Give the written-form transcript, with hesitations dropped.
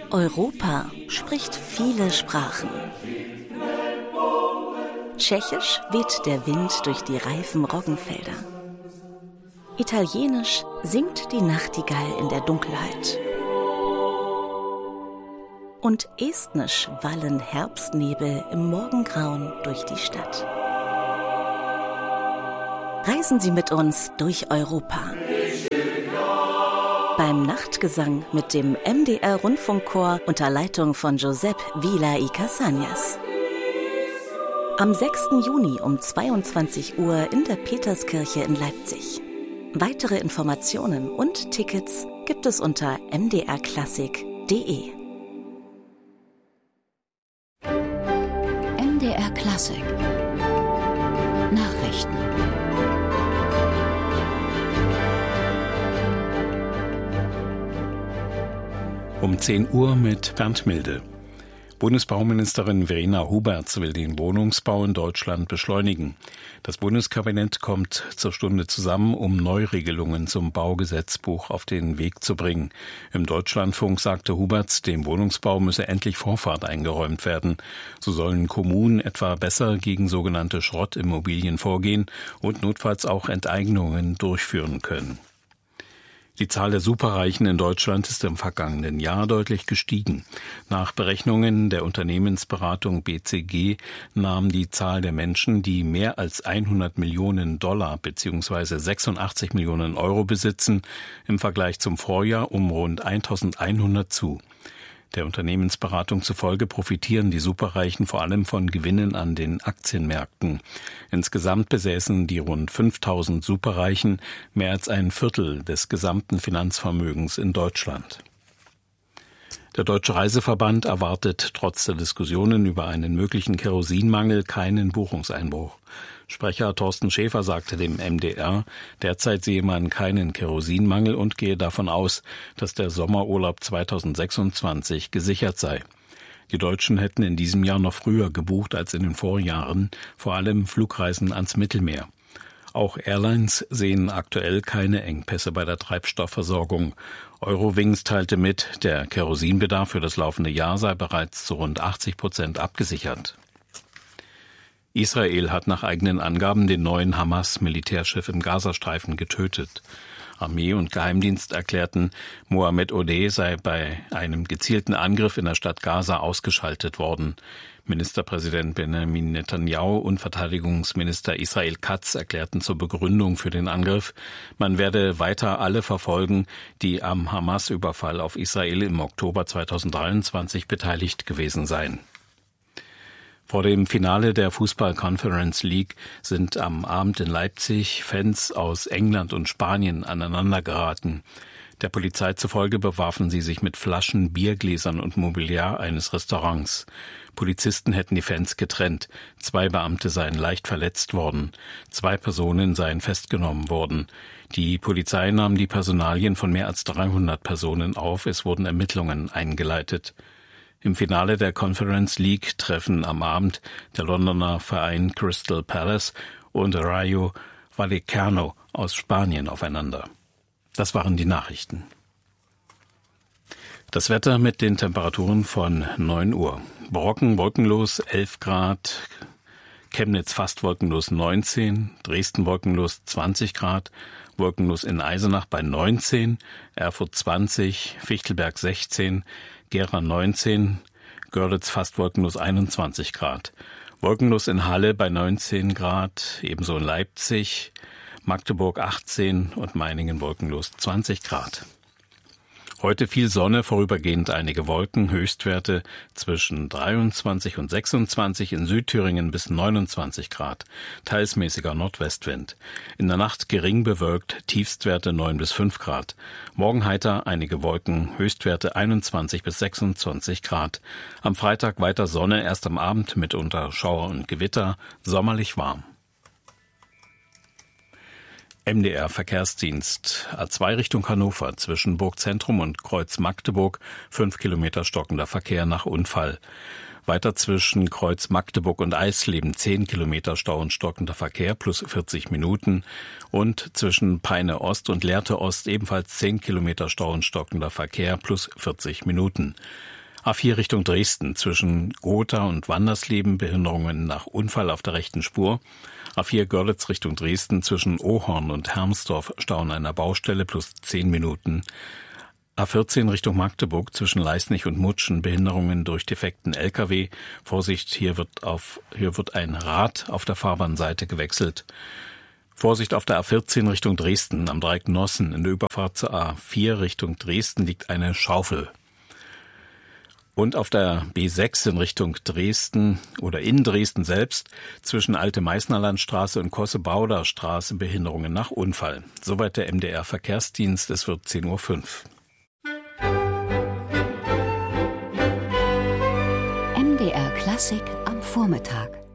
Europa spricht viele Sprachen. Tschechisch weht der Wind durch die reifen Roggenfelder. Italienisch singt die Nachtigall in der Dunkelheit. Und estnisch wallen Herbstnebel im Morgengrauen durch die Stadt. Reisen Sie mit uns durch Europa. Beim Nachtgesang mit dem MDR-Rundfunkchor unter Leitung von Josep Vila y Casañas. Am 6. Juni um 22 Uhr in der Peterskirche in Leipzig. Weitere Informationen und Tickets gibt es unter mdrklassik.de. MDR Klassik Nachrichten. Um 10 Uhr mit Bernd Milde. Bundesbauministerin Verena Huberts will den Wohnungsbau in Deutschland beschleunigen. Das Bundeskabinett kommt zur Stunde zusammen, um Neuregelungen zum Baugesetzbuch auf den Weg zu bringen. Im Deutschlandfunk sagte Huberts, dem Wohnungsbau müsse endlich Vorfahrt eingeräumt werden. So sollen Kommunen etwa besser gegen sogenannte Schrottimmobilien vorgehen und notfalls auch Enteignungen durchführen können. Die Zahl der Superreichen in Deutschland ist im vergangenen Jahr deutlich gestiegen. Nach Berechnungen der Unternehmensberatung BCG nahm die Zahl der Menschen, die mehr als 100 Millionen Dollar bzw. 86 Millionen Euro besitzen, im Vergleich zum Vorjahr um rund 1100 zu. Der Unternehmensberatung zufolge profitieren die Superreichen vor allem von Gewinnen an den Aktienmärkten. Insgesamt besäßen die rund 5000 Superreichen mehr als ein Viertel des gesamten Finanzvermögens in Deutschland. Der Deutsche Reiseverband erwartet trotz der Diskussionen über einen möglichen Kerosinmangel keinen Buchungseinbruch. Sprecher Thorsten Schäfer sagte dem MDR, derzeit sehe man keinen Kerosinmangel und gehe davon aus, dass der Sommerurlaub 2026 gesichert sei. Die Deutschen hätten in diesem Jahr noch früher gebucht als in den Vorjahren, vor allem Flugreisen ans Mittelmeer. Auch Airlines sehen aktuell keine Engpässe bei der Treibstoffversorgung. Eurowings teilte mit, der Kerosinbedarf für das laufende Jahr sei bereits zu rund 80% abgesichert. Israel hat nach eigenen Angaben den neuen Hamas-Militärchef im Gazastreifen getötet. Armee und Geheimdienst erklärten, Mohammed Odeh sei bei einem gezielten Angriff in der Stadt Gaza ausgeschaltet worden. Ministerpräsident Benjamin Netanyahu und Verteidigungsminister Israel Katz erklärten zur Begründung für den Angriff, man werde weiter alle verfolgen, die am Hamas-Überfall auf Israel im Oktober 2023 beteiligt gewesen seien. Vor dem Finale der Fußball-Conference League sind am Abend in Leipzig Fans aus England und Spanien aneinandergeraten. Der Polizei zufolge bewarfen sie sich mit Flaschen, Biergläsern und Mobiliar eines Restaurants. Polizisten hätten die Fans getrennt. 2 Beamte seien leicht verletzt worden. 2 Personen seien festgenommen worden. Die Polizei nahm die Personalien von mehr als 300 Personen auf. Es wurden Ermittlungen eingeleitet. Im Finale der Conference League treffen am Abend der Londoner Verein Crystal Palace und Rayo Vallecano aus Spanien aufeinander. Das waren die Nachrichten. Das Wetter mit den Temperaturen von 9 Uhr. Brocken wolkenlos 11 Grad, Chemnitz fast wolkenlos 19, Dresden wolkenlos 20 Grad, wolkenlos in Eisenach bei 19, Erfurt 20, Fichtelberg 16, Gera 19, Görlitz fast wolkenlos 21 Grad. Wolkenlos in Halle bei 19 Grad, ebenso in Leipzig, Magdeburg 18 und Meiningen wolkenlos 20 Grad. Heute viel Sonne, vorübergehend einige Wolken, Höchstwerte zwischen 23 und 26, in Südthüringen bis 29 Grad, teils mäßiger Nordwestwind. In der Nacht gering bewölkt, Tiefstwerte 9 bis 5 Grad. Morgen heiter, einige Wolken, Höchstwerte 21 bis 26 Grad. Am Freitag weiter Sonne, erst am Abend mitunter Schauer und Gewitter, sommerlich warm. MDR Verkehrsdienst. A2 Richtung Hannover zwischen Burgzentrum und Kreuz Magdeburg 5 Kilometer stockender Verkehr nach Unfall. Weiter zwischen Kreuz Magdeburg und Eisleben 10 Kilometer Stau und stockender Verkehr plus 40 Minuten. Und zwischen Peine Ost und Lehrte Ost ebenfalls 10 Kilometer Stau und stockender Verkehr plus 40 Minuten. A4 Richtung Dresden zwischen Gotha und Wandersleben Behinderungen nach Unfall auf der rechten Spur. A4 Görlitz Richtung Dresden zwischen Ohorn und Hermsdorf Stau an einer Baustelle plus 10 Minuten. A14 Richtung Magdeburg zwischen Leisnig und Mutschen Behinderungen durch defekten LKW. Vorsicht, hier wird ein Rad auf der Fahrbahnseite gewechselt. Vorsicht auf der A14 Richtung Dresden am Dreieck Nossen. In der Überfahrt zur A4 Richtung Dresden liegt eine Schaufel. Und auf der B6 in Richtung Dresden oder in Dresden selbst zwischen Alte Meißnerlandstraße und Kosse-Bauder Straße Behinderungen nach Unfall. Soweit der MDR Verkehrsdienst, es wird 10:05 Uhr. MDR Klassik am Vormittag.